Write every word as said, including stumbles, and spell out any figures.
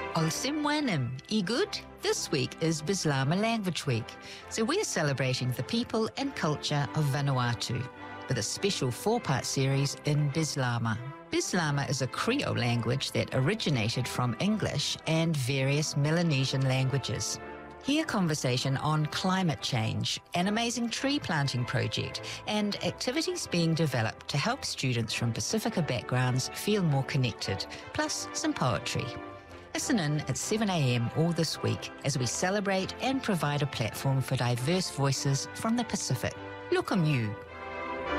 Olsimwanim, i good? This week is Bislama Language Week, so we're celebrating the people and culture of Vanuatu with a special four-part series in Bislama. Bislama is a Creole language that originated from English and various Melanesian languages. Hear conversation on climate change, an amazing tree planting project, and activities being developed to help students from Pacifica backgrounds feel more connected, plus some poetry. Listen in at seven a m all this week as we celebrate and provide a platform for diverse voices from the Pacific. Look on you.